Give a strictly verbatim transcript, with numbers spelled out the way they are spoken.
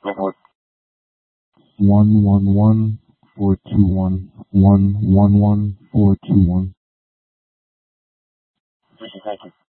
Maplewood. One one one four two one one one one four two one. Thank you.